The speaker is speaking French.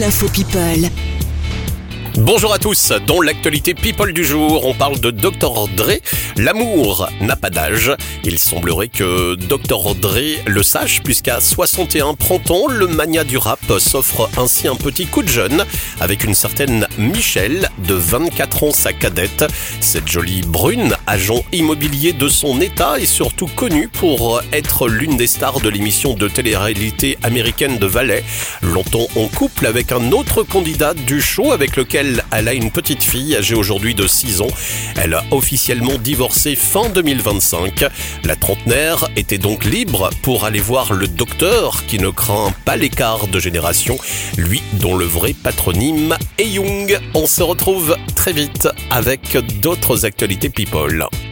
l'info People. Bonjour à tous, dans l'actualité People du jour, on parle de Dr Dre. L'amour n'a pas d'âge. Il semblerait que Dr Dre le sache, puisqu'à 61 printemps, le magnat du rap s'offre ainsi un petit coup de jeune avec une certaine Michelle, de 24 ans, sa cadette. Cette jolie brune, agent immobilier de son état, est surtout connue pour être l'une des stars de l'émission de télé-réalité américaine de Valet. Longtemps en couple avec un autre candidat du show avec lequel elle a une petite fille âgée aujourd'hui de 6 ans. Elle a officiellement divorcé fin 2025. La trentenaire était donc libre pour aller voir le docteur qui ne craint pas l'écart de génération, lui dont le vrai patronyme est Young. On se retrouve très vite avec d'autres actualités People.